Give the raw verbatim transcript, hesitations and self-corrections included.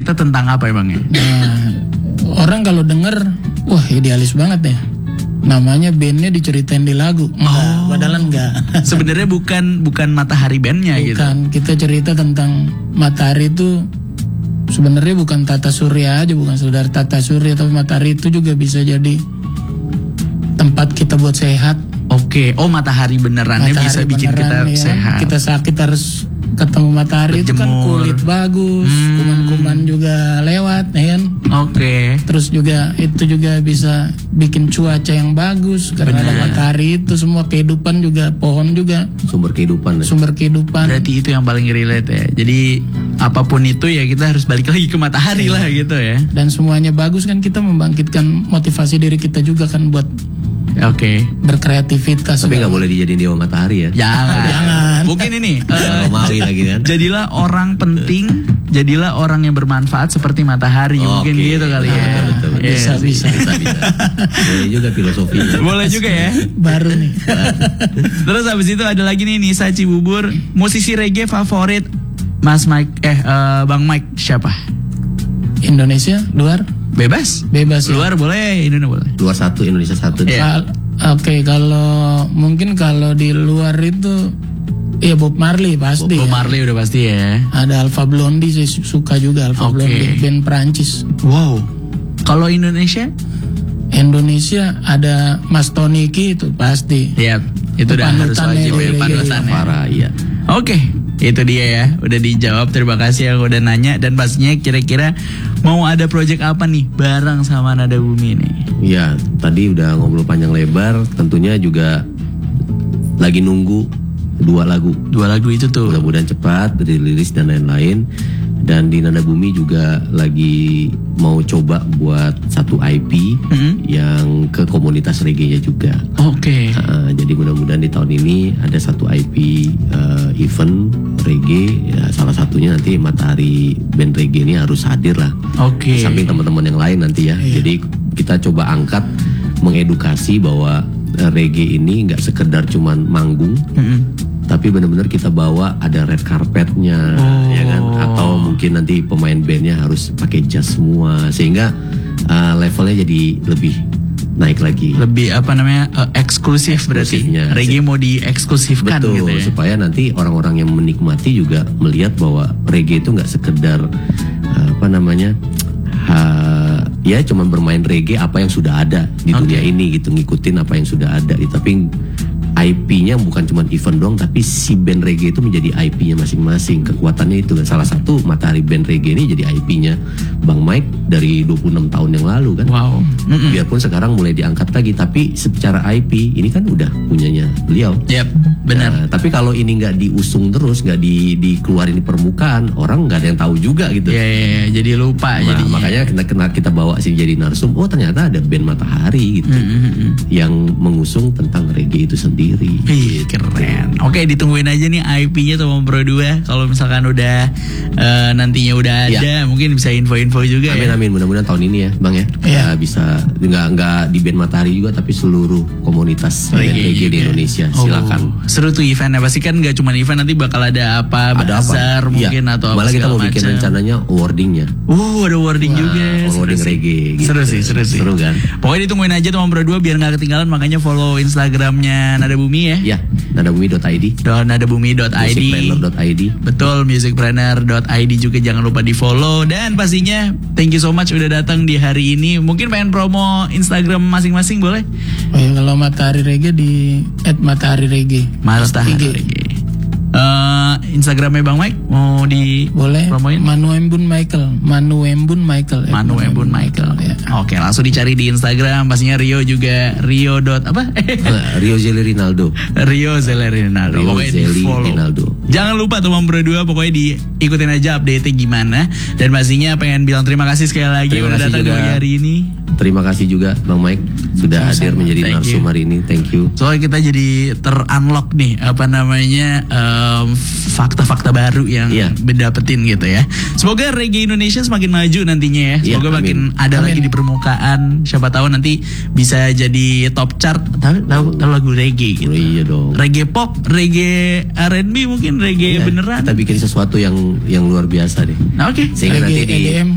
cerita tentang apa emang ya? Nah, orang kalau denger, wah idealis banget ya. Namanya bandnya diceritain di lagu. Enggak, Oh. padahal enggak. Sebenarnya bukan bukan Matahari bandnya gitu. Bukan, kita cerita tentang Matahari itu sebenarnya bukan Tata Surya aja, bukan sekedar Tata Surya, tapi Matahari itu juga bisa jadi tempat kita buat sehat. Oke, oh matahari benerannya Matahari bisa bikin kita beneran, ya. sehat. Kita sakit harus ketemu matahari. Itu kan Berjemur. kulit bagus, Hmm. kuman-kuman juga lewat, ya kan. Oke. Terus juga itu juga bisa bikin cuaca yang bagus karena ada Benar. matahari itu, semua kehidupan juga, pohon juga Sumber kehidupan. Ya. sumber kehidupan. Berarti itu yang paling relate ya. Jadi apapun itu ya kita harus balik lagi ke matahari lah gitu ya. Dan semuanya bagus kan, kita membangkitkan motivasi diri kita juga kan buat Oke. berkreativitas. Tapi nggak boleh dijadiin dewa matahari ya. Jangan. Jangan. Mungkin ini. eh, Romawi lagi kan. Jadilah orang penting, jadilah orang yang bermanfaat seperti matahari. Mungkin Oke. gitu kali ya. Betul, betul, betul. Iya Bisa, sih. bisa. Bisa bisa. Boleh juga filosofinya. Boleh juga ya. Baru nih. Terus habis itu ada lagi nih Nisa Cibubur, musisi reggae favorit Mas Mike eh eh, Bang Mike siapa? Indonesia, luar, Bebas? bebas ya. Luar boleh, Indonesia boleh. Luar satu, Indonesia satu. Iya. Kal- Oke, kalau mungkin kalau di luar itu ya Bob Marley pasti. Bob ya. Marley udah pasti ya. Ada Alpha Blondy, saya su- suka juga Alpha Oke. Blondy, band Perancis. Wow. Kalau Indonesia? Indonesia ada Mas Tony Ki itu pasti. Ya, itu udah harus Panutannya wajib ya, di reggae. panutannya. Parah, iya. Oke, itu dia ya. Udah dijawab. Terima kasih yang udah nanya. Dan pastinya kira-kira mau ada project apa nih bareng sama Nada Bumi nih? Iya, tadi udah ngobrol panjang lebar. Tentunya juga lagi nunggu dua lagu. Dua lagu itu tuh. Mudah-mudahan cepat dirilis dan lain-lain. Dan di Nada Bumi juga lagi mau coba buat satu I P Mhm. yang ke komunitas reggae-nya juga. Oke. Uh, jadi mudah-mudahan di tahun ini ada satu I P uh, event reggae, ya, salah satunya nanti Matahari band reggae ini harus hadir lah. Oke. Di samping teman-teman yang lain nanti ya. Iya. Jadi kita coba angkat mengedukasi bahwa uh, reggae ini nggak sekedar cuman manggung, Mhm. tapi benar-benar kita bawa ada red carpetnya, Oh. ya kan? Atau mungkin nanti pemain bandnya harus pakai jas semua, sehingga uh, levelnya jadi lebih naik lagi. Lebih apa namanya eh, eksklusif berarti. Eksklusifnya. Reggae mau dieksklusifkan Betul, gitu ya. supaya nanti orang-orang yang menikmati juga melihat bahwa reggae itu nggak sekedar uh, apa namanya, ha- ya cuma bermain reggae apa yang sudah ada di Oke. dunia ini gitu, ngikutin apa yang sudah ada. Tapi I P-nya bukan cuma event doang, tapi si band reggae itu menjadi I P-nya masing-masing. Kekuatannya itu kan salah satu Matahari band reggae ini jadi I P-nya Bang Mike dari dua puluh enam tahun yang lalu kan. Wow. Mm-mm. Biarpun sekarang mulai diangkat lagi, tapi secara I P ini kan udah punyanya beliau. Yap, benar. Nah, tapi kalau ini nggak diusung terus, nggak di, dikeluarin di permukaan, orang nggak ada yang tahu juga gitu. Ya, ya, ya, jadi lupa Nah, jadinya. makanya kita, kita kita bawa sih jadi narsum. Oh ternyata ada band Matahari gitu Mm-mm. yang mengusung tentang reggae itu sendiri. Ih, keren. Oke, ditungguin aja nih I P-nya Tomom Pro dua. Kalau misalkan udah eh, nantinya udah Iya. ada, mungkin bisa info-info juga Amin ya. amin, mudah-mudahan tahun ini ya Bang ya. Iya. Ya, bisa nggak nggak di band Matahari juga, tapi seluruh komunitas band Reggae reggae di juga. Indonesia. Oh, Silakan. seru tuh eventnya. Pasti kan gak cuma event, nanti bakal ada apa, Ada apa? bazar mungkin Iya. atau apa Malah kita segala mau bikin macam. rencananya awardingnya. Uh, ada wording juga. Nah, Seru awarding sih. reggae gitu. Seru sih, seru sih. Seru kan? Pokoknya ditungguin aja Tomom Pro dua biar gak ketinggalan. Makanya follow Instagramnya Nada Bumi ya. Ya, nadabumi dot i d, Dan nadabumi dot i d. musicplanner dot i d. Betul, musicpreneur dot i d juga jangan lupa di follow. Dan pastinya thank you so much udah datang di hari ini. Mungkin pengen promo Instagram masing-masing boleh? Oh ya, kalau Matahari Reggae di at Matahari Reggae. Matahari I G. Reggae. Eh, Instagramnya Bang Mike mau di Boleh. promoin? Manu Embun Michael. Manu Embun Michael. at Manu Embun Michael. ya. Oke, langsung dicari di Instagram. Pastinya Rio juga Rio dot apa? Nah, Rio Zeli Rinaldo. Rio Zelerinaldo. Rio Pokoknya Zeli di-follow. Rinaldo. Jangan lupa teman berdua, pokoknya diikutin aja update-nya gimana. Dan pastinya pengen bilang terima kasih sekali lagi Terima udah kasih datang di juga. pagi hari ini. Terima kasih juga Bang Mike sudah Sama-sama. hadir menjadi Thank narsum you. hari ini. Thank you. Soalnya kita jadi ter-unlock nih apa namanya em, fakta-fakta baru yang Iya. didapetin gitu ya. Semoga reggae Indonesia semakin maju nantinya ya. Iya, Semoga amin. makin ada Amin. lagi di permukaan. Siapa tahu nanti bisa jadi top chart. Tahu tahu tahu lagu reggae gitu. Oh, iya dong. Reggae pop, reggae R and B mungkin reggae Ya, beneran. kita bikin sesuatu yang yang luar biasa deh. Nah, oke. Sehingga nanti Reggae di E D M.